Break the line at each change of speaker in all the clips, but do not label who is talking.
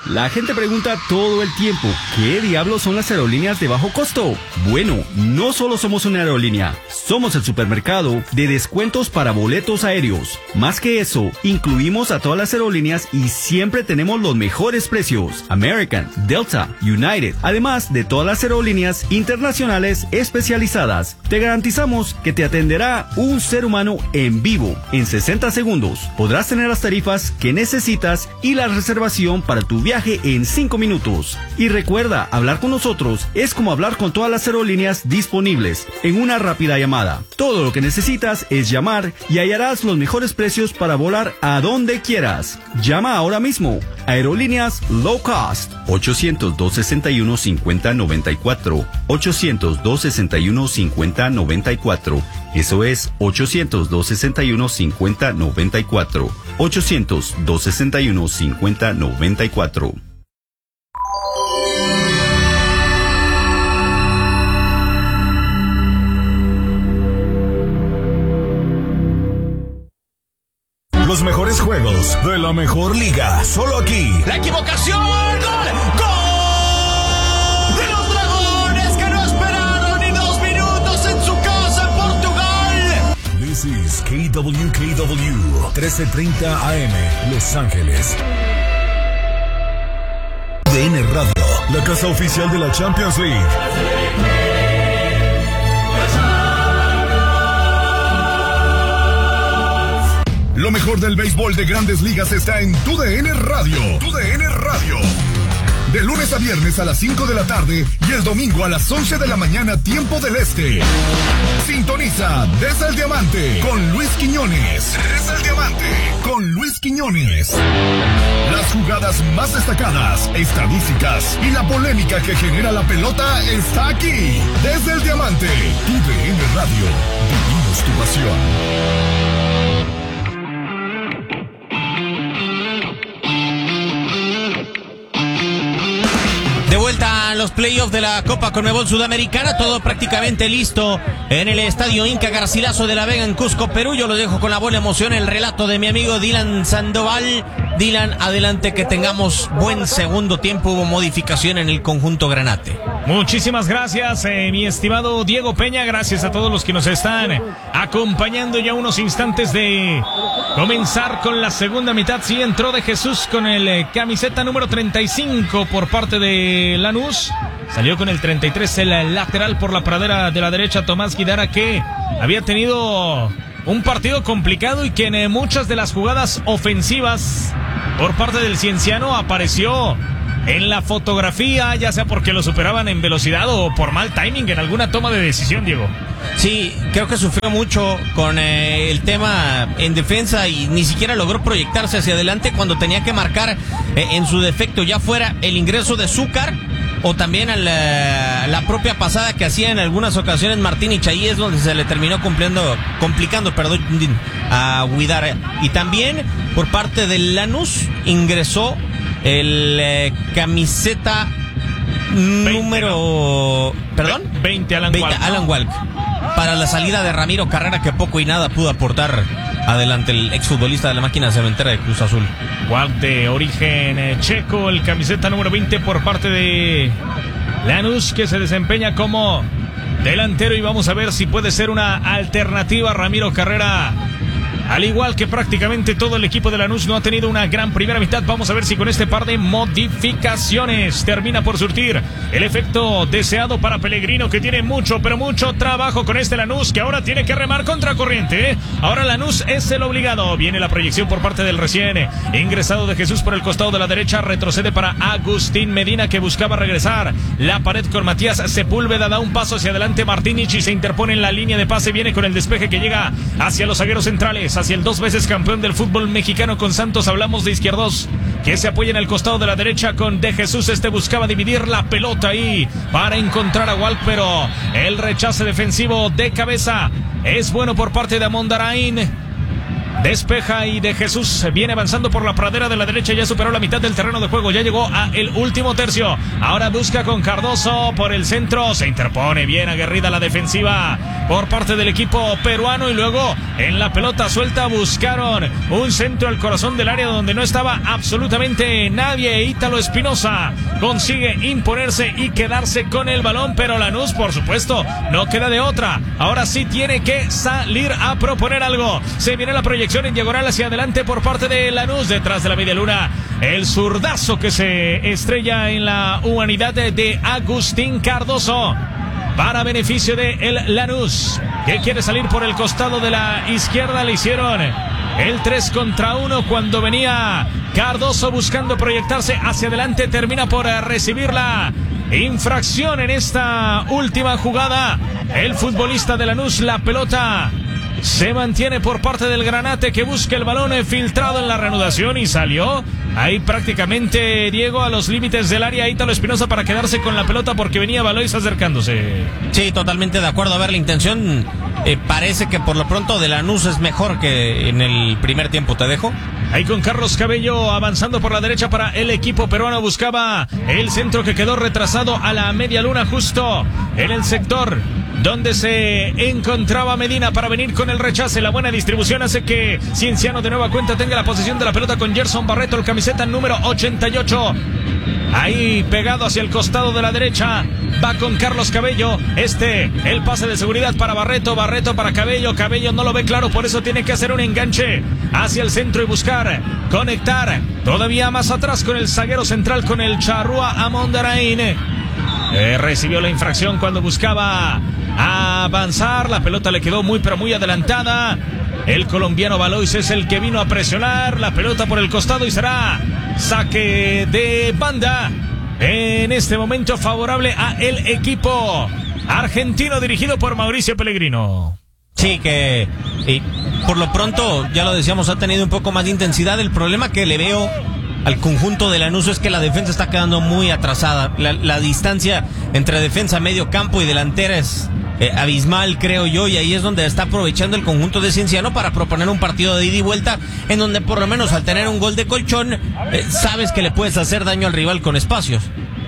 La gente pregunta todo el tiempo, ¿qué diablos son las aerolíneas de bajo costo? Bueno, no solo somos una aerolínea, somos el supermercado de descuentos para boletos aéreos. Más que eso, incluimos a todas las aerolíneas y siempre tenemos los mejores precios. American, Delta, United, además de todas las aerolíneas internacionales especializadas. Te garantizamos que te atenderá un ser humano en vivo. En 60 segundos podrás tener las tarifas que necesitas y la reservación para tu viaje en 5 minutos. Y recuerda, hablar con nosotros es como hablar con todas las aerolíneas disponibles en una rápida llamada. Todo lo que necesitas es llamar y hallarás los mejores precios para volar a donde quieras. Llama ahora mismo. Aerolíneas Low Cost. 800-261-5094. 800-261-5094. Eso es 800-261-5094. 800-261-5094.
Los mejores juegos de la mejor liga, solo aquí.
La equivocación, gol, gol de los Dragones que no esperaron ni 2 minutos en su casa en Portugal.
This is KWKW 1330 AM, Los Ángeles. DN Radio, la casa oficial de la Champions League. Lo mejor del béisbol de Grandes Ligas está en TUDN Radio. TUDN Radio. De lunes a viernes a las 5 de la tarde y el domingo a las 11 de la mañana, tiempo del este. Sintoniza Desde el Diamante con Luis Quiñones. Desde el Diamante con Luis Quiñones. Las jugadas más destacadas, estadísticas y la polémica que genera la pelota está aquí. Desde el Diamante, TUDN Radio. Vivimos tu pasión.
De vuelta a los playoffs de la Copa Conmebol Sudamericana, todo prácticamente listo en el Estadio Inca Garcilaso de la Vega en Cusco, Perú. Yo lo dejo con la buena emoción, el relato de mi amigo Dylan Sandoval. Dylan, adelante, que tengamos buen segundo tiempo. Hubo modificación en el conjunto granate.
Muchísimas gracias, mi estimado Diego Peña. Gracias a todos los que nos están acompañando ya unos instantes de comenzar con la segunda mitad. Sí, entró de Jesús con el camiseta número 35 por parte de Lanús. Salió con el 33 el lateral por la pradera de la derecha, Tomás Guidara, que había tenido un partido complicado y que en muchas de las jugadas ofensivas por parte del Cienciano apareció en la fotografía, ya sea porque lo superaban en velocidad o por mal timing en alguna toma de decisión, Diego.
Sí, creo que sufrió mucho con el tema en defensa y ni siquiera logró proyectarse hacia adelante cuando tenía que marcar en su defecto, ya fuera el ingreso de Zúcar o también a la propia pasada que hacía en algunas ocasiones Martín Ichaí, es donde se le terminó complicando a Guidara. Y también por parte del Lanús ingresó el camiseta
20,
número...
¿no?
¿Perdón?
20, Alan Walk.
Alan Walk. Para la salida de Ramiro Carrera, que poco y nada pudo aportar adelante el exfutbolista de la máquina cementera de Cruz Azul.
Walk de origen checo, el camiseta número 20 por parte de Lanús, que se desempeña como delantero, y vamos a ver si puede ser una alternativa a Ramiro Carrera. Al igual que prácticamente todo el equipo de Lanús no ha tenido una gran primera mitad. Vamos a ver si con este par de modificaciones termina por surtir el efecto deseado para Pellegrino, que tiene mucho, pero mucho trabajo con este Lanús, que ahora tiene que remar contracorriente, ¿eh? Ahora Lanús es el obligado. Viene la proyección por parte del recién ingresado de Jesús por el costado de la derecha. Retrocede para Agustín Medina, que buscaba regresar la pared con Matías Sepúlveda. Da un paso hacia adelante Martínez y se interpone en la línea de pase. Viene con el despeje que llega hacia los zagueros centrales, hacia el 2 veces campeón del fútbol mexicano con Santos. Hablamos de Izquierdos, que se apoya en el costado de la derecha con De Jesús. Este buscaba dividir la pelota ahí para encontrar a Walk, pero el rechace defensivo de cabeza es bueno por parte de Amondarain. Despeja y de Jesús viene avanzando por la pradera de la derecha. Ya superó la mitad del terreno de juego. Ya llegó a el último tercio. Ahora busca con Cardoso por el centro. Se interpone bien aguerrida la defensiva por parte del equipo peruano. Y luego en la pelota suelta buscaron un centro al corazón del área donde no estaba absolutamente nadie. Ítalo Espinosa consigue imponerse y quedarse con el balón. Pero Lanús, por supuesto, no queda de otra. Ahora sí tiene que salir a proponer algo. Se viene la proyección en diagonal hacia adelante por parte de Lanús, detrás de la media luna, el zurdazo que se estrella en la humanidad de Agustín Cardoso para beneficio de el Lanús, que quiere salir por el costado de la izquierda. Le hicieron el 3 contra 1 cuando venía Cardoso buscando proyectarse hacia adelante. Termina por recibir la infracción en esta última jugada. El futbolista de Lanús, la pelota se mantiene por parte del Granate, que busca el balón filtrado en la reanudación y salió ahí prácticamente, Diego, a los límites del área Ítalo Espinosa para quedarse con la pelota porque venía Valois acercándose.
Sí, totalmente de acuerdo. A ver, la intención parece que por lo pronto de Lanús es mejor que en el primer tiempo. Te dejo.
Ahí con Carlos Cabello avanzando por la derecha para el equipo peruano. Buscaba el centro que quedó retrasado a la media luna, justo en el sector donde se encontraba Medina para venir con el rechace. La buena distribución hace que Cienciano de nueva cuenta tenga la posesión de la pelota con Gerson Barreto, el camiseta número 88. Ahí pegado hacia el costado de la derecha, va con Carlos Cabello. El pase de seguridad para Barreto, Barreto para Cabello. Cabello no lo ve claro, por eso tiene que hacer un enganche hacia el centro y buscar conectar todavía más atrás con el zaguero central, con el Charrúa Amondarain. Recibió la infracción cuando buscaba avanzar. La pelota le quedó muy pero muy adelantada. El colombiano Valois es el que vino a presionar la pelota por el costado y será saque de banda en este momento favorable a el equipo argentino dirigido por Mauricio Pellegrino.
Sí, que por lo pronto, ya lo decíamos, ha tenido un poco más de intensidad. El problema que le veo al conjunto de Lanús es que la defensa está quedando muy atrasada. La distancia entre defensa, medio campo y delantera es abismal, creo yo, y ahí es donde está aprovechando el conjunto de Cienciano para proponer un partido de ida y vuelta, en donde por lo menos al tener un gol de colchón, sabes que le puedes hacer daño al rival con espacios.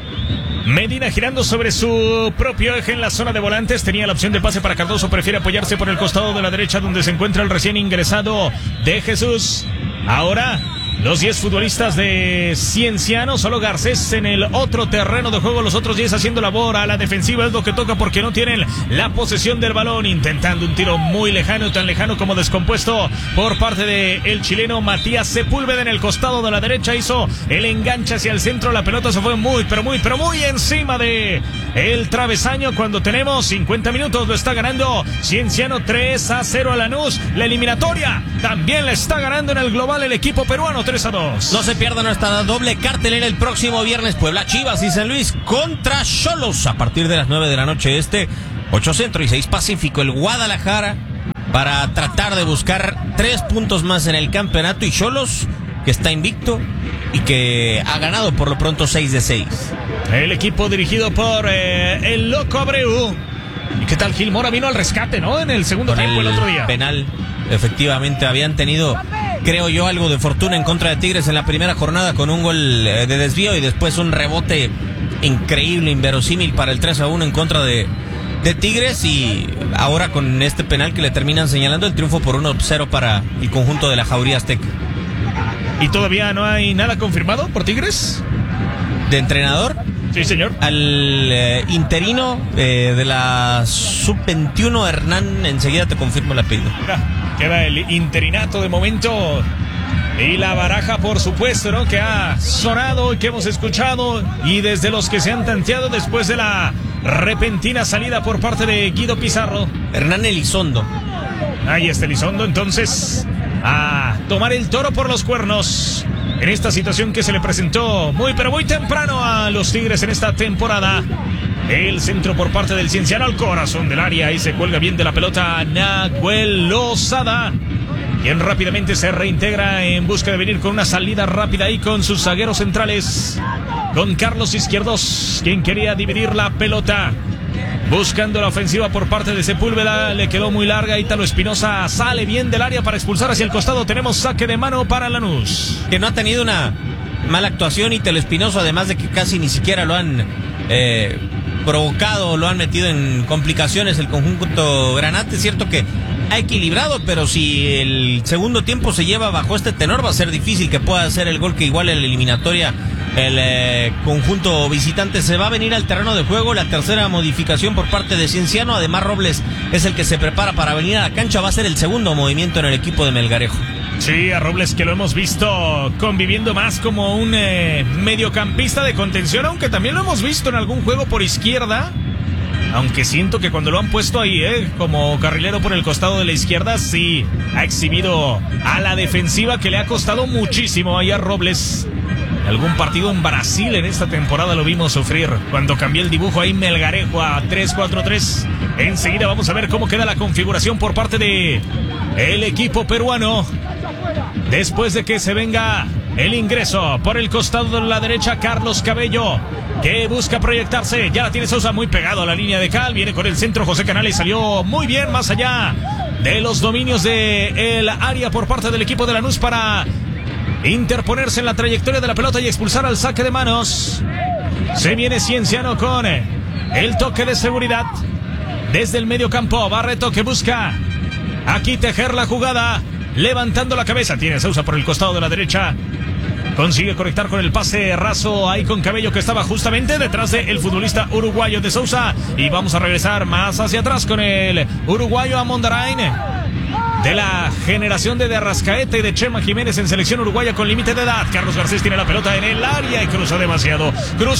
Medina girando sobre su propio eje en la zona de volantes. Tenía la opción de pase para Cardoso. Prefiere apoyarse por el costado de la derecha, donde se encuentra el recién ingresado de Jesús. Ahora los 10 futbolistas de Cienciano, solo Garcés en el otro terreno de juego, los otros 10 haciendo labor a la defensiva, es lo que toca porque no tienen la posesión del balón, intentando un tiro muy lejano, tan lejano como descompuesto por parte del chileno Matías Sepúlveda en el costado de la derecha, hizo el enganche hacia el centro, la pelota se fue muy encima de el travesaño cuando tenemos 50 minutos, lo está ganando Cienciano 3-0 a Lanús, la eliminatoria también la está ganando en el global el equipo peruano 3-2.
No se pierda nuestra doble cartelera el próximo viernes. Puebla, Chivas y San Luis contra Xolos a partir de las 9 de la noche 8 Centro y 6 Pacífico. El Guadalajara para tratar de buscar 3 puntos más en el campeonato, y Xolos, que está invicto y que ha ganado por lo pronto 6 de 6.
El equipo dirigido por el Loco Abreu. ¿Y qué tal? Gil Mora vino al rescate, ¿no? En el segundo tiempo el otro día.
Penal, efectivamente, habían tenido, creo yo, algo de fortuna en contra de Tigres en la primera jornada con un gol de desvío y después un rebote increíble, inverosímil para el 3-1 en contra de Tigres, y ahora con este penal que le terminan señalando, el triunfo por 1-0 para el conjunto de la Jauría Azteca.
¿Y todavía no hay nada confirmado por Tigres?
¿De entrenador?
Sí, señor.
Al interino de la Sub-21, Hernán, enseguida te confirmo el apellido.
Queda el interinato de momento. Y la baraja, por supuesto, ¿no? Que ha sonado y que hemos escuchado. Y desde los que se han tanteado después de la repentina salida por parte de Guido Pizarro.
Hernán Elizondo.
Ahí está Elizondo, entonces, a tomar el toro por los cuernos en esta situación que se le presentó muy pero muy temprano a los Tigres en esta temporada. El centro por parte del Cienciano al corazón del área y se cuelga bien de la pelota Nahuel Lozada, quien rápidamente se reintegra en busca de venir con una salida rápida ahí con sus zagueros centrales, con Carlos Izquierdos, quien quería dividir la pelota. Buscando la ofensiva por parte de Sepúlveda, le quedó muy larga. Ítalo Espinosa sale bien del área para expulsar hacia el costado. Tenemos saque de mano para Lanús.
Que no ha tenido una mala actuación Ítalo Espinosa, además de que casi ni siquiera lo han provocado, lo han metido en complicaciones el conjunto Granate. Es cierto que ha equilibrado, pero si el segundo tiempo se lleva bajo este tenor, va a ser difícil que pueda hacer el gol que iguale en la eliminatoria el conjunto visitante. Se va a venir al terreno de juego la tercera modificación por parte de Cienciano. Además, Robles es el que se prepara para venir a la cancha. Va a ser el segundo movimiento en el equipo de Melgarejo.
Sí, a Robles, que lo hemos visto conviviendo más como un mediocampista de contención, aunque también lo hemos visto en algún juego por izquierda. Aunque siento que cuando lo han puesto ahí, como carrilero por el costado de la izquierda, sí ha exhibido a la defensiva, que le ha costado muchísimo ahí a Robles. Algún partido en Brasil en esta temporada lo vimos sufrir cuando cambió el dibujo ahí Melgarejo a 3-4-3. Enseguida vamos a ver cómo queda la configuración por parte de el equipo peruano. Después de que se venga el ingreso por el costado de la derecha, Carlos Cabello, que busca proyectarse. Ya la tiene Sousa muy pegado a la línea de cal. Viene con el centro José Canales, salió muy bien más allá de los dominios del área por parte del equipo de Lanús para interponerse en la trayectoria de la pelota y expulsar al saque de manos. Se viene Cienciano con el toque de seguridad desde el medio campo. Barreto, que busca aquí tejer la jugada, levantando la cabeza. Tiene Sousa por el costado de la derecha. Consigue conectar con el pase raso ahí con Cabello, que estaba justamente detrás del futbolista uruguayo de Sousa. Y vamos a regresar más hacia atrás con el uruguayo Amondarain, de la generación de Arrascaeta y de Chema Jiménez en selección uruguaya con límite de edad. Carlos Garcés tiene la pelota en el área y cruzó demasiado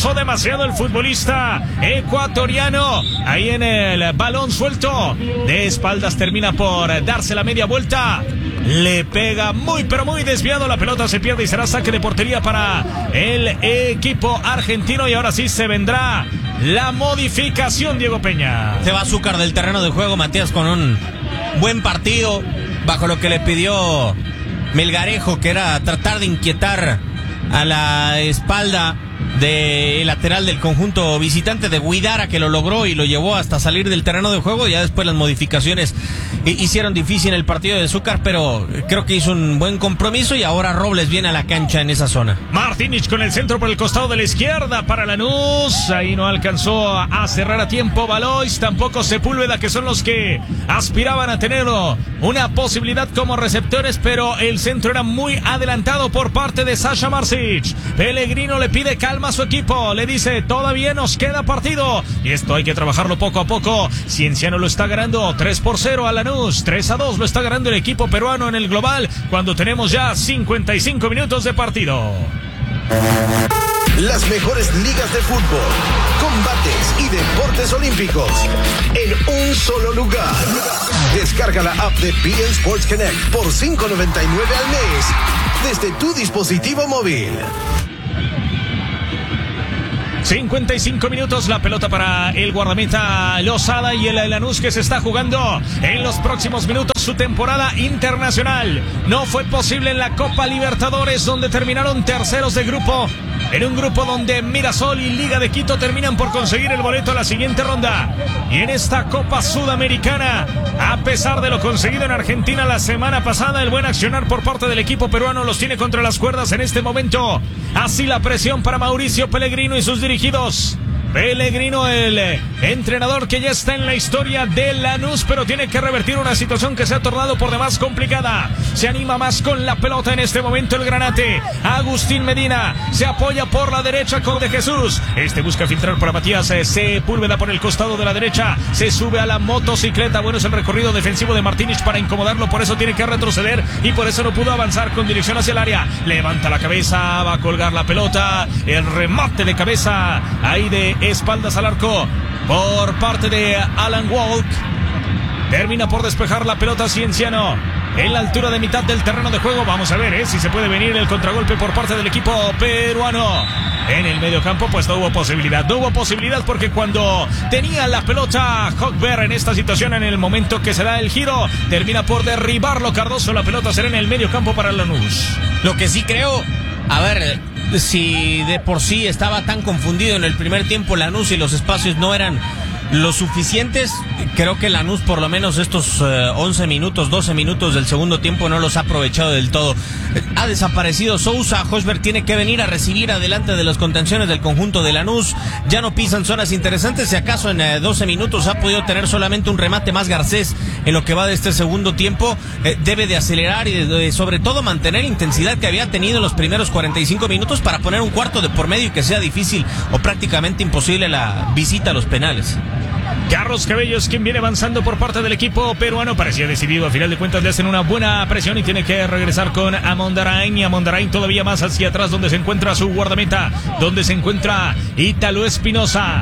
el futbolista ecuatoriano. Ahí en el balón suelto, de espaldas termina por darse la media vuelta. Le pega muy pero muy desviado, la pelota se pierde y será saque de portería para el equipo argentino. Y ahora sí se vendrá la modificación, Diego Peña.
Se va Zúcar del terreno de juego, Matías, con un buen partido, bajo lo que le pidió Melgarejo, que era tratar de inquietar a la espalda del lateral del conjunto visitante de Guidara, que lo logró y lo llevó hasta salir del terreno de juego. Ya después las modificaciones hicieron difícil el partido de Zúcar, pero creo que hizo un buen compromiso y ahora Robles viene a la cancha en esa zona.
Martínez con el centro por el costado de la izquierda para Lanús. Ahí no alcanzó a cerrar a tiempo Valois, tampoco Sepúlveda, que son los que aspiraban a tener una posibilidad como receptores, pero el centro era muy adelantado por parte de Sasha Marsic. Pellegrino le pide calma a su equipo, le dice: todavía nos queda partido y esto hay que trabajarlo poco a poco. Cienciano lo está ganando 3-0 a Lanús, 3-2 lo está ganando el equipo peruano en el global, cuando tenemos ya 55 minutos de partido.
Las mejores ligas de fútbol, combates y deportes olímpicos en un solo lugar. Descarga la app de beIN Sports Connect por $5.99 al mes desde tu dispositivo móvil.
55 minutos, la pelota para el guardameta Lozada y el Lanús, que se está jugando en los próximos minutos su temporada internacional. No fue posible en la Copa Libertadores, donde terminaron terceros de grupo, en un grupo donde Mirasol y Liga de Quito terminan por conseguir el boleto a la siguiente ronda. Y en esta Copa Sudamericana, a pesar de lo conseguido en Argentina la semana pasada, el buen accionar por parte del equipo peruano los tiene contra las cuerdas en este momento. Así la presión para Mauricio Pellegrino y sus dirigidos. Pellegrino, el entrenador que ya está en la historia de Lanús, pero tiene que revertir una situación que se ha tornado por demás complicada. Se anima más con la pelota en este momento el Granate. Agustín Medina se apoya por la derecha con De Jesús. Este busca filtrar para Matías Sepúlveda por el costado de la derecha. Se sube a la motocicleta. Bueno, es el recorrido defensivo de Martínez para incomodarlo, por eso tiene que retroceder y por eso no pudo avanzar con dirección hacia el área. Levanta la cabeza, va a colgar la pelota. El remate de cabeza ahí de espaldas al arco por parte de Alan Walk. Termina por despejar la pelota Cienciano en la altura de mitad del terreno de juego. Vamos a ver si se puede venir el contragolpe por parte del equipo peruano. En el medio campo pues no hubo posibilidad porque cuando tenía la pelota Hochberg en esta situación, en el momento que se da el giro, termina por derribarlo Cardoso. La pelota será en el medio campo para Lanús.
Lo que sí creo, a ver, si de por sí estaba tan confundido en el primer tiempo Lanús y los espacios no eran Lo suficientes. Creo que Lanús por lo menos estos 11 minutos, 12 minutos del segundo tiempo no los ha aprovechado del todo. Ha desaparecido Sousa. Hochberg tiene que venir a recibir adelante de las contenciones del conjunto de Lanús. Ya no pisan zonas interesantes. Si acaso en 12 minutos ha podido tener solamente un remate más Garcés en lo que va de este segundo tiempo. Debe de acelerar y sobre todo mantener la intensidad que había tenido en los primeros 45 minutos para poner un cuarto de por medio y que sea difícil o prácticamente imposible la visita a los penales.
Carlos Cabellos, quien viene avanzando por parte del equipo peruano, parecía decidido. A final de cuentas le hacen una buena presión y tiene que regresar con Amondarain. Y Amondarain todavía más hacia atrás, donde se encuentra su guardameta, donde se encuentra Ítalo Espinosa.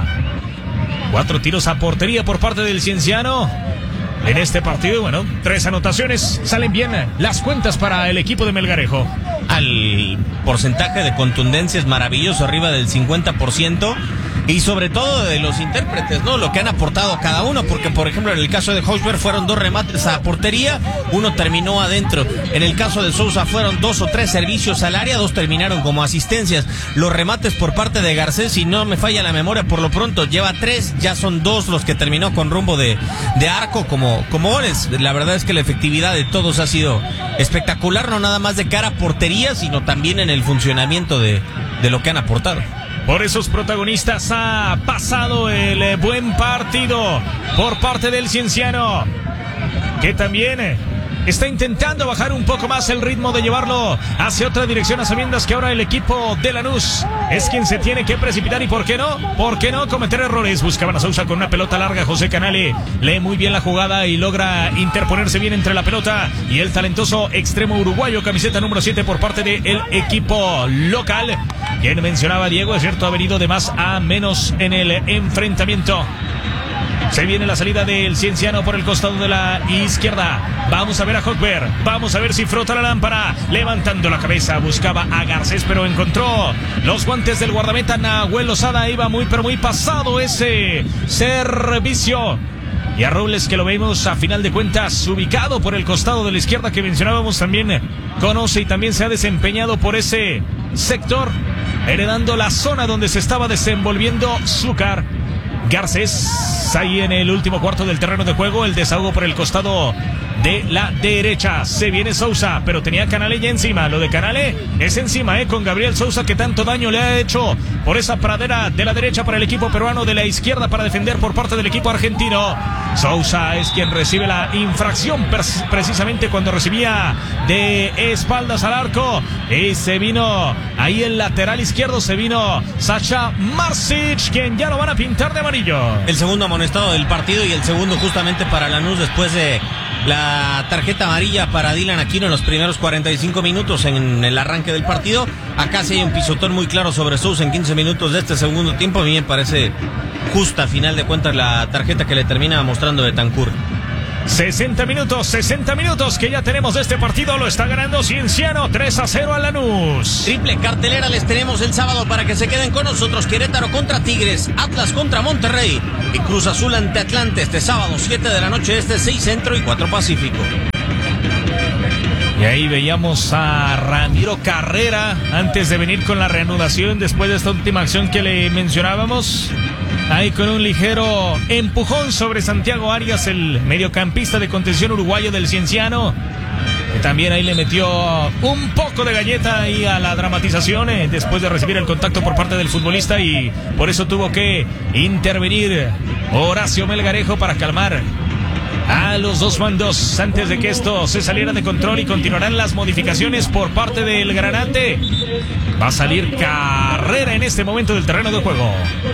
4 tiros a portería por parte del Cienciano en este partido. Bueno, 3 anotaciones. Salen bien las cuentas para el equipo de Melgarejo.
Al porcentaje de contundencia es maravilloso, arriba del 50%. Y sobre todo de los intérpretes, ¿no? Lo que han aportado cada uno, porque por ejemplo en el caso de Hochberg fueron 2 remates a portería, 1 terminó adentro. En el caso de Sousa fueron 2 o 3 servicios al área, 2 terminaron como asistencias. Los remates por parte de Garcés, si no me falla la memoria, por lo pronto lleva 3, ya son 2 los que terminó con rumbo de arco como goles. La verdad es que la efectividad de todos ha sido espectacular, no nada más de cara a portería, sino también en el funcionamiento de lo que han aportado.
Por esos protagonistas ha pasado el buen partido por parte del Cienciano, que también está intentando bajar un poco más el ritmo de llevarlo hacia otra dirección, a sabiendas que ahora el equipo de Lanús es quien se tiene que precipitar. Y ¿por qué no cometer errores? Buscaban a Sousa con una pelota larga. José Canale lee muy bien la jugada y logra interponerse bien entre la pelota y el talentoso extremo uruguayo, camiseta número 7 por parte del equipo local. Quien mencionaba Diego, es cierto, ha venido de más a menos en el enfrentamiento. Se viene la salida del Cienciano por el costado de la izquierda. Vamos a ver a Hochberg. Vamos a ver si frota la lámpara. Levantando la cabeza. Buscaba a Garcés, pero encontró los guantes del guardameta Nahuel Lozada. Iba muy, pero muy pasado ese servicio. Y a Robles, que lo vemos a final de cuentas ubicado por el costado de la izquierda, que mencionábamos, también conoce y también se ha desempeñado por ese sector, heredando la zona donde se estaba desenvolviendo Zúcar. Garcés ahí en el último cuarto del terreno de juego, el desahogo por el costado de la derecha. Se viene Sousa, pero tenía Canale ya encima. Lo de Canale es encima, con Gabriel Sousa, que tanto daño le ha hecho por esa pradera de la derecha para el equipo peruano, de la izquierda para defender por parte del equipo argentino. Sousa es quien recibe la infracción precisamente cuando recibía de espaldas al arco, y se vino ahí el lateral izquierdo, se vino Sacha Marsic, quien ya lo van a pintar de amarillo.
El segundo amonestado del partido y el segundo justamente para Lanús después de la tarjeta amarilla para Dylan Aquino en los primeros 45 minutos en el arranque del partido. Acá sí hay un pisotón muy claro sobre Sousa en 15 minutos de este segundo tiempo. A mí me parece justa, a final de cuentas, la tarjeta que le termina mostrando Betancur.
60 minutos que ya tenemos de este partido. Lo está ganando Cienciano 3-0 a Lanús.
Triple cartelera les tenemos el sábado para que se queden con nosotros. Querétaro contra Tigres, Atlas contra Monterrey y Cruz Azul ante Atlante este sábado 7 de la noche, 6 Centro y 4 Pacífico.
Y ahí veíamos a Ramiro Carrera antes de venir con la reanudación después de esta última acción que le mencionábamos. Ahí con un ligero empujón sobre Santiago Arias, el mediocampista de contención uruguayo del Cienciano, que también ahí le metió un poco de galleta ahí a la dramatización después de recibir el contacto por parte del futbolista, y por eso tuvo que intervenir Horacio Melgarejo para calmar a los dos bandos antes de que esto se saliera de control. Y continuarán las modificaciones por parte del Granate. Va a salir Carrera en este momento del terreno de juego.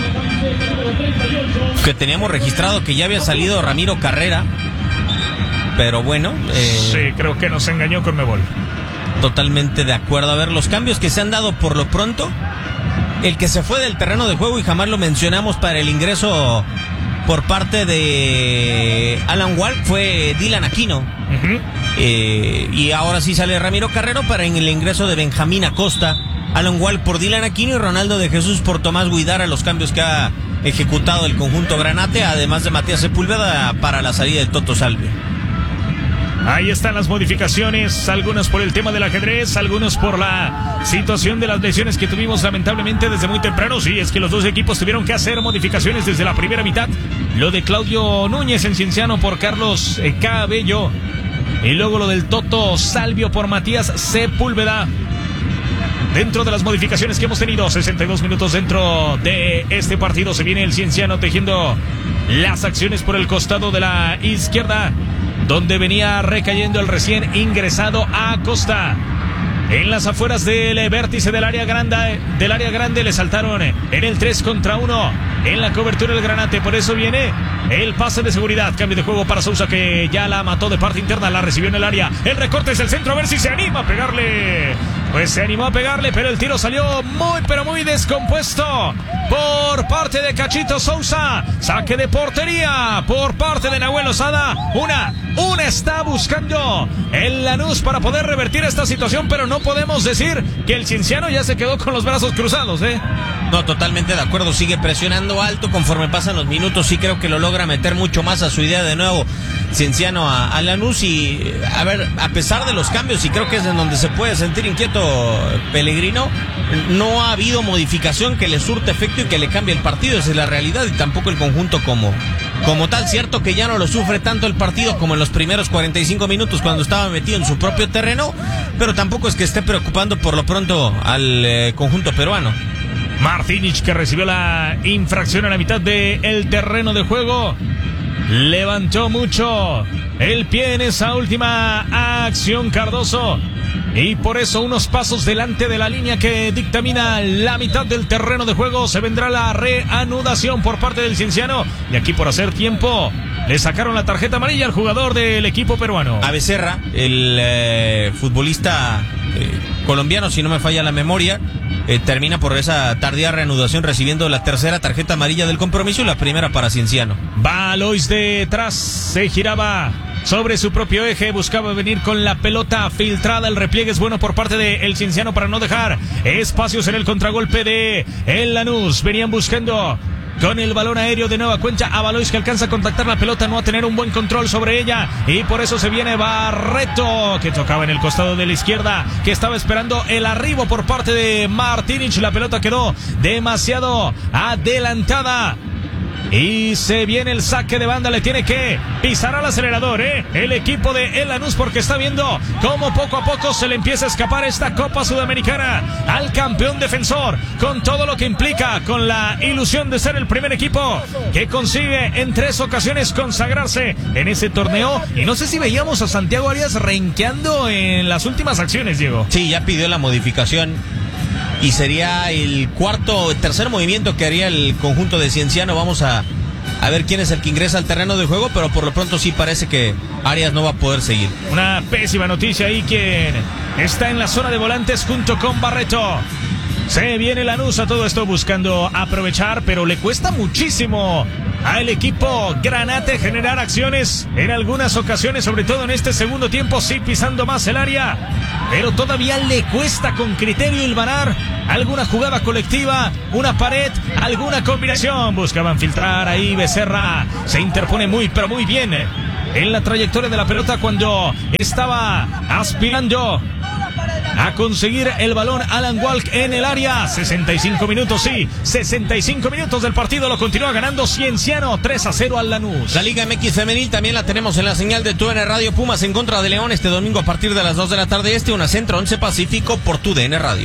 Que teníamos registrado que ya había salido Ramiro Carrera, pero bueno,
sí, creo que nos engañó Conmebol.
Totalmente de acuerdo. A ver, los cambios que se han dado por lo pronto. El que se fue del terreno de juego, y jamás lo mencionamos, para el ingreso por parte de Alan Wall, fue Dylan Aquino. Y ahora sí sale Ramiro Carrero para el ingreso de Benjamín Acosta. Alan Wall por Dylan Aquino y Ronaldo de Jesús por Tomás Guidara, los cambios que ha ejecutado el conjunto Granate, además de Matías Sepúlveda para la salida de Toto Salvio.
Ahí están las modificaciones, algunas por el tema del ajedrez, algunos por la situación de las lesiones que tuvimos lamentablemente desde muy temprano. Sí, es que los dos equipos tuvieron que hacer modificaciones desde la primera mitad. Lo de Claudio Núñez en Cienciano por Carlos Cabello. Y luego lo del Toto Salvio por Matías Sepúlveda. Dentro de las modificaciones que hemos tenido, 62 minutos dentro de este partido. Se viene el Cienciano tejiendo las acciones por el costado de la izquierda, donde venía recayendo el recién ingresado Acosta. En las afueras del vértice del área grande le saltaron en el 3 contra 1 en la cobertura del Granate. Por eso viene el pase de seguridad. Cambio de juego para Sousa, que ya la mató de parte interna, la recibió en el área. El recorte es el centro, a ver si se anima a pegarle. Pues se animó a pegarle, pero el tiro salió muy, pero muy descompuesto por parte de Cachito Sousa. Saque de portería por parte de Nahuel Lozada. Una está buscando el Lanús para poder revertir esta situación, pero no podemos decir que el Cienciano ya se quedó con los brazos cruzados, ¿eh?
No, totalmente de acuerdo, sigue presionando alto conforme pasan los minutos. Sí creo que lo logra meter mucho más a su idea de nuevo Cienciano a Lanús. Y a ver, a pesar de los cambios, y creo que es en donde se puede sentir inquieto Pellegrino, no ha habido modificación que le surte efecto y que le cambie el partido. Esa es la realidad, y tampoco el conjunto como tal. Cierto que ya no lo sufre tanto el partido como en los primeros 45 minutos cuando estaba metido en su propio terreno, pero tampoco es que esté preocupando por lo pronto al conjunto peruano.
Martinic, que recibió la infracción a la mitad del terreno de juego, levantó mucho el pie en esa última acción Cardoso, y por eso unos pasos delante de la línea que dictamina la mitad del terreno de juego. Se vendrá la reanudación por parte del Cienciano, y aquí por hacer tiempo le sacaron la tarjeta amarilla al jugador del equipo peruano.
A Becerra, el futbolista colombiano, si no me falla la memoria, termina por esa tardía reanudación recibiendo la tercera tarjeta amarilla del compromiso y la primera para Cienciano.
Valois detrás, se giraba sobre su propio eje, buscaba venir con la pelota filtrada. El repliegue es bueno por parte de el Cienciano para no dejar espacios en el contragolpe de el Lanús. Venían buscando con el balón aéreo de nueva cuenta a Valois, que alcanza a contactar la pelota, no a tener un buen control sobre ella, y por eso se viene Barreto, que tocaba en el costado de la izquierda, que estaba esperando el arribo por parte de Martinic. La pelota quedó demasiado adelantada y se viene el saque de banda. Le tiene que pisar al acelerador, el equipo de el Lanús, porque está viendo cómo poco a poco se le empieza a escapar esta Copa Sudamericana al campeón defensor, con todo lo que implica, con la ilusión de ser el primer equipo que consigue en 3 ocasiones consagrarse en ese torneo. Y no sé si veíamos a Santiago Arias renqueando en las últimas acciones, Diego.
Sí, ya pidió la modificación y sería el tercer movimiento que haría el conjunto de Cienciano. Vamos a ver quién es el que ingresa al terreno de juego, pero por lo pronto sí parece que Arias no va a poder seguir.
Una pésima noticia ahí, quien está en la zona de volantes junto con Barreto. Se viene Lanús a todo esto buscando aprovechar, pero le cuesta muchísimo al equipo Granate generar acciones en algunas ocasiones, sobre todo en este segundo tiempo, sí pisando más el área, pero todavía le cuesta con criterio hilvanar alguna jugada colectiva, una pared, alguna combinación. Buscaban filtrar ahí, Becerra se interpone muy, pero muy bien en la trayectoria de la pelota cuando estaba aspirando a conseguir el balón Alan Walk en el área. 65 minutos, sí, 65 minutos del partido. Lo continúa ganando Cienciano 3-0 al Lanús.
La Liga MX Femenil también la tenemos en la señal de TUDN Radio. Pumas en contra de León este domingo a partir de las 2 de la tarde. Una Centro 11 Pacífico por TUDN Radio.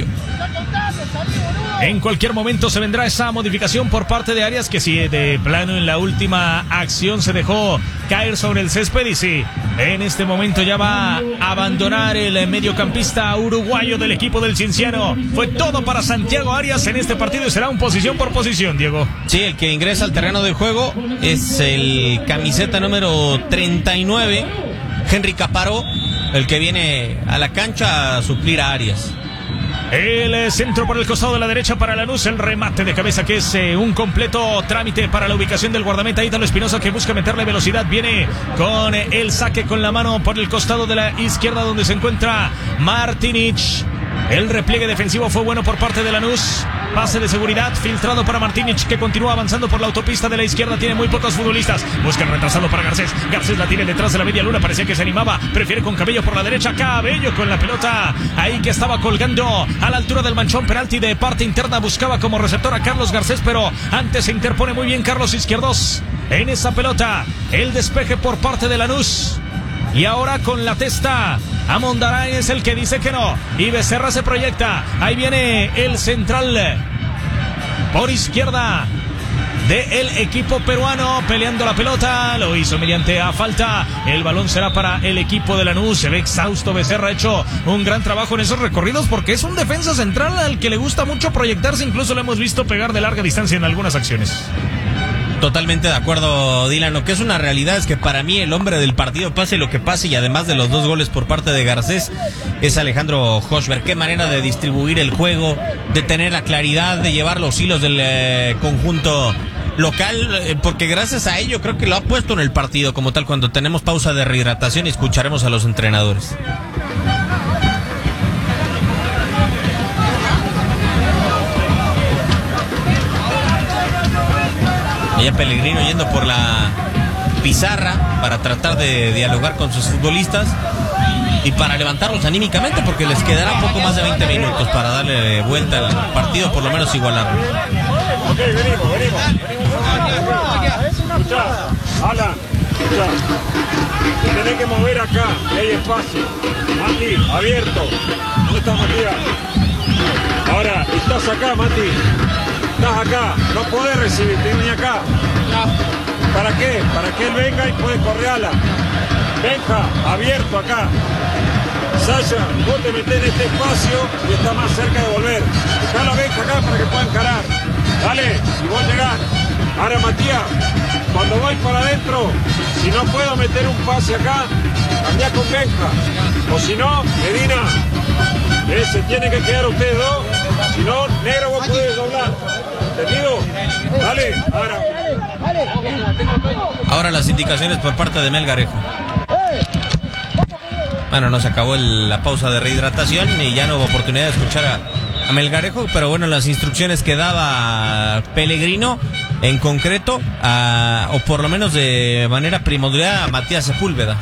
En cualquier momento se vendrá esa modificación por parte de Arias, que sí, de plano en la última acción se dejó caer sobre el césped, y sí, en este momento ya va a abandonar el mediocampista uruguayo del equipo del Cienciano. Fue todo para Santiago Arias en este partido y será un posición por posición, Diego.
Sí, el que ingresa al terreno de juego es el camiseta número 39, Henry Caparó, el que viene a la cancha a suplir a Arias.
El centro por el costado de la derecha para Lanús, el remate de cabeza que es un completo trámite para la ubicación del guardameta Ítalo Espinosa, que busca meterle velocidad. Viene con el saque con la mano por el costado de la izquierda donde se encuentra Martinic. El repliegue defensivo fue bueno por parte de Lanús. Pase de seguridad filtrado para Martínez, que continúa avanzando por la autopista de la izquierda. Tiene muy pocos futbolistas. Busca el retrasado para Garcés. Garcés la tiene detrás de la media luna. Parecía que se animaba. Prefiere con Cabello por la derecha. Cabello con la pelota ahí que estaba colgando a la altura del manchón. Penalti de parte interna. Buscaba como receptor a Carlos Garcés, pero antes se interpone muy bien Carlos Izquierdos en esa pelota. El despeje por parte de Lanús. Y ahora con la testa, Amondarán es el que dice que no. Y Becerra se proyecta. Ahí viene el central por izquierda del equipo peruano peleando la pelota. Lo hizo mediante a falta. El balón será para el equipo de Lanús. Se ve exhausto Becerra. Ha hecho un gran trabajo en esos recorridos porque es un defensa central al que le gusta mucho proyectarse. Incluso lo hemos visto pegar de larga distancia en algunas acciones.
Totalmente de acuerdo, Dylan. Lo que es una realidad es que para mí el hombre del partido, pase lo que pase, y además de los 2 goles por parte de Garcés, es Alejandro Hochberg. Qué manera de distribuir el juego, de tener la claridad, de llevar los hilos del conjunto local, porque gracias a ello creo que lo ha puesto en el partido como tal. Cuando tenemos pausa de rehidratación, escucharemos a los entrenadores. Ya Pellegrino yendo por la pizarra para tratar de dialogar con sus futbolistas y para levantarlos anímicamente, porque les quedará poco más de 20 minutos para darle vuelta al partido, por lo menos igualarlo.
Ok, venimos. Escuchá, Alan, escuchá. Te tenés que mover acá, que hay espacio. Mati, abierto. ¿Dónde estás, Matías? Ahora, estás acá, Mati. Estás acá, no podés recibir, vení acá. ¿Para qué? Para que él venga y puede correr ala. Benja, abierto acá. Sasha, vos te metés en este espacio y estás más cerca de volver. Dejalo a Benja acá para que pueda encarar. Dale, y vos llegás. Ahora, Matías, cuando voy para adentro, si no puedo meter un pase acá, cambiá con Benja. O si no, Medina, se tiene que quedar ustedes dos. Si no, negro, vos podés doblar. ¿Entendido? Dale, ahora.
Ahora las indicaciones por parte de Melgarejo. Bueno, nos acabó la pausa de rehidratación y ya no hubo oportunidad de escuchar a Melgarejo, pero bueno, las instrucciones que daba Pellegrino en concreto, o por lo menos de manera primordial, a Matías Sepúlveda.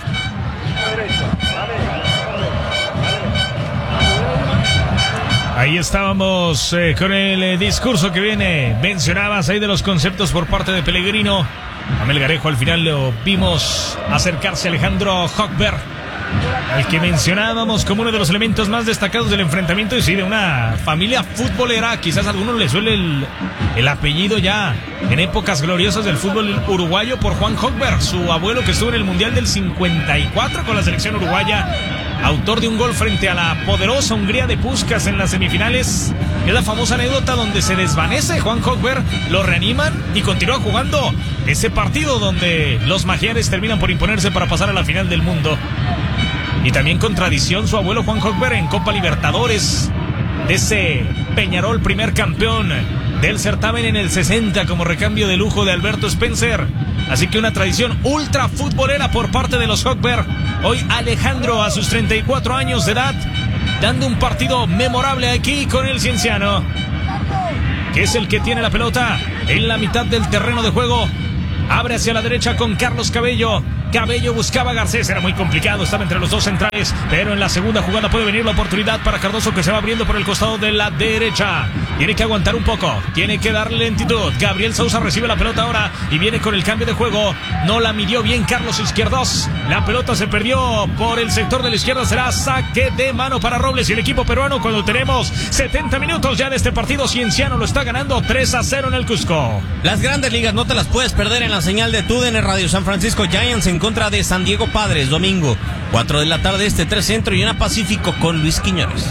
Ahí estábamos con el discurso que viene. Mencionabas ahí de los conceptos por parte de Pellegrino. A Melgarejo al final lo vimos acercarse a Alejandro Hochberg, al que mencionábamos como uno de los elementos más destacados del enfrentamiento, y sí, de una familia futbolera. Quizás a algunos les suele el apellido ya en épocas gloriosas del fútbol uruguayo por Juan Hochberg, su abuelo, que estuvo en el Mundial del 54 con la selección uruguaya, autor de un gol frente a la poderosa Hungría de Puskás en las semifinales. Es la famosa anécdota donde se desvanece Juan Hochberg, lo reaniman y continúa jugando ese partido donde los magiares terminan por imponerse para pasar a la final del mundo. Y también con tradición su abuelo Juan Hochberg en Copa Libertadores, de ese Peñarol, primer campeón del certamen en el 60 como recambio de lujo de Alberto Spencer. Así que una tradición ultra futbolera por parte de los Hochberg. Hoy Alejandro, a sus 34 años de edad, dando un partido memorable aquí con el Cienciano, que es el que tiene la pelota en la mitad del terreno de juego. Abre hacia la derecha con Carlos Cabello. Cabello buscaba a Garcés, era muy complicado, estaba entre los dos centrales, pero en la segunda jugada puede venir la oportunidad para Cardoso, que se va abriendo por el costado de la derecha. Tiene que aguantar un poco, tiene que darle lentitud. Gabriel Sousa recibe la pelota ahora y viene con el cambio de juego. No la midió bien Carlos Izquierdos. La pelota se perdió por el sector de la izquierda. Será saque de mano para Robles y el equipo peruano, cuando tenemos 70 minutos ya de este partido. Cienciano lo está ganando 3-0 en el Cusco.
Las grandes ligas no te las puedes perder en la señal de TUDN Radio. San Francisco Giants en contra de San Diego Padres, domingo 4 de la tarde, 3 Centro y 1 Pacífico, con Luis Quiñones.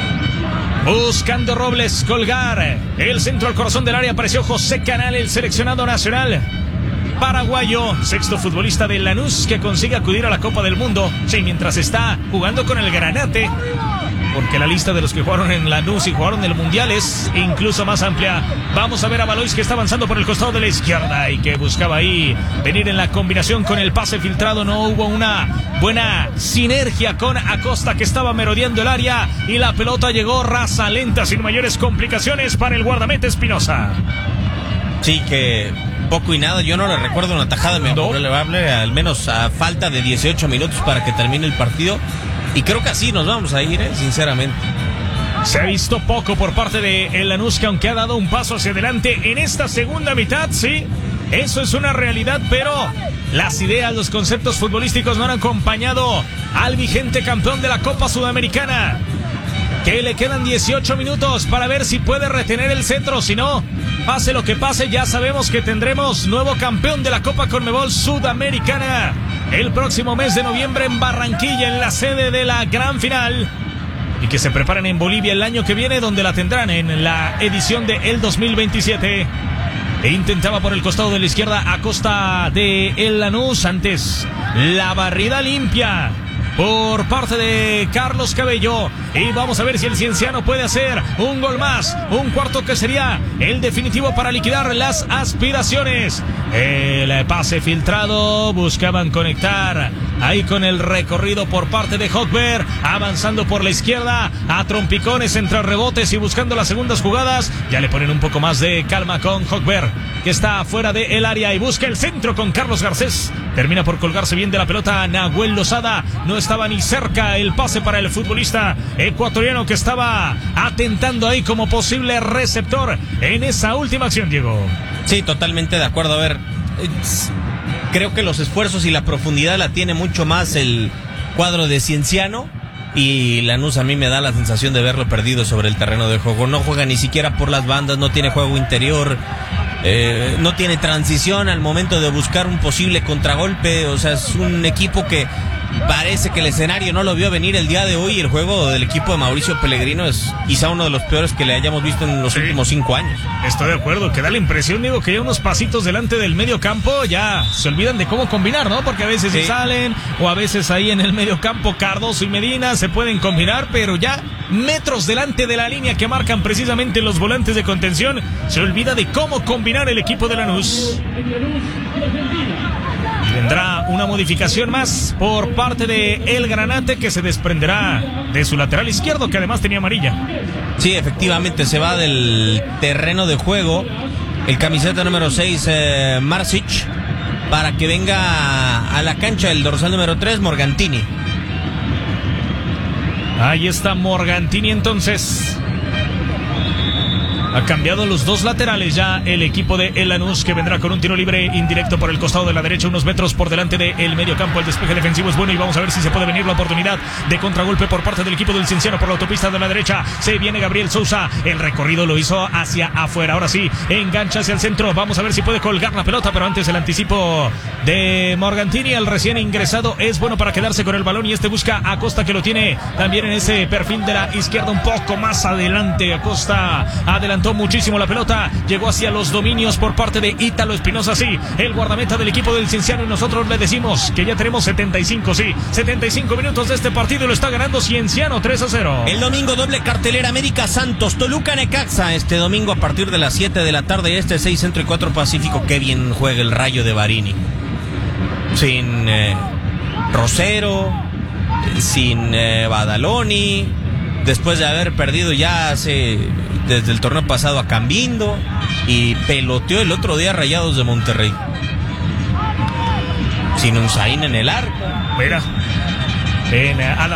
Buscando Robles colgar el centro al corazón del área, apareció José Canal, el seleccionado nacional paraguayo, sexto futbolista de Lanús que consigue acudir a la Copa del Mundo. Sí, mientras está jugando con el Granate porque la lista de los que jugaron en Lanús y jugaron el Mundial es incluso más amplia. Vamos a ver a Valois, que está avanzando por el costado de la izquierda y que buscaba ahí venir en la combinación con el pase filtrado. No hubo una buena sinergia con Acosta, que estaba merodeando el área, y la pelota llegó rasa, lenta, sin mayores complicaciones para el guardameta Espinosa.
Sí, que poco y nada, yo no le recuerdo una tajada memorable, al menos a falta de 18 minutos para que termine el partido, y creo que así nos vamos a ir, sinceramente.
Se ha visto poco por parte de el Lanús, que aunque ha dado un paso hacia adelante en esta segunda mitad, sí, eso es una realidad, pero las ideas, los conceptos futbolísticos no han acompañado al vigente campeón de la Copa Sudamericana, que le quedan 18 minutos para ver si puede retener el cetro. Si no, pase lo que pase, ya sabemos que tendremos nuevo campeón de la Copa Conmebol Sudamericana el próximo mes de noviembre en Barranquilla, en la sede de la gran final, y que se preparan en Bolivia el año que viene, donde la tendrán en la edición de el 2027. E intentaba por el costado de la izquierda a costa de el Lanús. Antes la barrida limpia por parte de Carlos Cabello, y vamos a ver si el Cienciano puede hacer un gol más, un cuarto que sería el definitivo para liquidar las aspiraciones. El pase filtrado, buscaban conectar ahí con el recorrido por parte de Hogberg, avanzando por la izquierda a trompicones entre rebotes y buscando las segundas jugadas. Ya le ponen un poco más de calma con Hogberg, que está fuera del área y busca el centro con Carlos Garcés. Termina por colgarse bien de la pelota Nahuel Lozada. No estaba ni cerca el pase para el futbolista ecuatoriano, que estaba atentando ahí como posible receptor en esa última acción, Diego.
Sí, totalmente de acuerdo. A ver, creo que los esfuerzos y la profundidad la tiene mucho más el cuadro de Cienciano, y Lanús a mí me da la sensación de verlo perdido sobre el terreno de juego. No juega ni siquiera por las bandas, no tiene juego interior, no tiene transición al momento de buscar un posible contragolpe. O sea, es un equipo que parece que el escenario no lo vio venir el día de hoy. El juego del equipo de Mauricio Pellegrino es quizá uno de los peores que le hayamos visto en los últimos 5 años.
Estoy de acuerdo, que da la impresión, digo, que ya unos pasitos delante del medio campo ya se olvidan de cómo combinar, ¿no? Porque a veces se salen, o a veces ahí en el medio campo Cardoso y Medina se pueden combinar, pero ya metros delante de la línea que marcan precisamente los volantes de contención, se olvida de cómo combinar el equipo de Lanús. Y vendrá una modificación más por parte de el Granate, que se desprenderá de su lateral izquierdo, que además tenía amarilla.
Sí, efectivamente, se va del terreno de juego el camiseta número 6, Marsic, para que venga a la cancha el dorsal número 3, Morgantini.
Ahí está Morgantini entonces. Ha cambiado los dos laterales ya el equipo de el Lanús, que vendrá con un tiro libre indirecto por el costado de la derecha, unos metros por delante del medio campo. El despeje defensivo es bueno y vamos a ver si se puede venir la oportunidad de contragolpe por parte del equipo del Cienciano por la autopista de la derecha. Se viene Gabriel Sousa, el recorrido lo hizo hacia afuera, ahora sí, engancha hacia el centro. Vamos a ver si puede colgar la pelota, pero antes el anticipo de Morgantini, el recién ingresado, es bueno para quedarse con el balón, y este busca a Acosta, que lo tiene también en ese perfil de la izquierda un poco más adelante. Acosta adelantó muchísimo la pelota, llegó hacia los dominios por parte de Ítalo Espinosa, sí, el guardameta del equipo del Cienciano, y nosotros le decimos que ya tenemos 75 minutos de este partido, y lo está ganando Cienciano 3-0.
El domingo doble cartelera: América Santos, Toluca Necaxa, este domingo a partir de las 7 de la tarde, 6 Centro y 4 Pacífico. Qué bien juega el Rayo de Barini, sin Rosero, sin Badaloni, después de haber perdido ya desde el torneo pasado a Cambindo, y peloteó el otro día Rayados de Monterrey sin Unzaín en el arco.
Mira, a la